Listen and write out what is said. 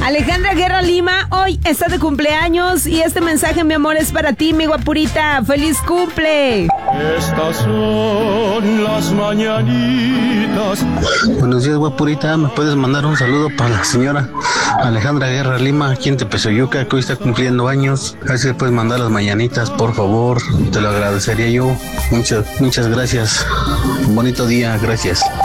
Alejandra Guerra Lima, hoy está de cumpleaños y este mensaje, mi amor, es para ti, mi guapurita. ¡Feliz cumple! Estas son las mañanitas. Buenos días, guapurita. ¿Me puedes mandar un saludo para la señora Alejandra Guerra Lima, aquí en Tepezoyuca, que hoy está cumpliendo años? A ver si le puedes mandar las mañanitas, por favor. Te lo agradecería yo. Muchas gracias. Un bonito día, gracias.